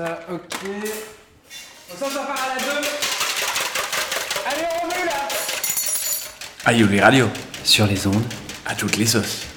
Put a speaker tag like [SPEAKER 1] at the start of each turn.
[SPEAKER 1] ça, ok. Ça part à la 2. Allez, on est là.
[SPEAKER 2] Aïouli Radio,
[SPEAKER 3] Sur les ondes,
[SPEAKER 2] à toutes les sauces.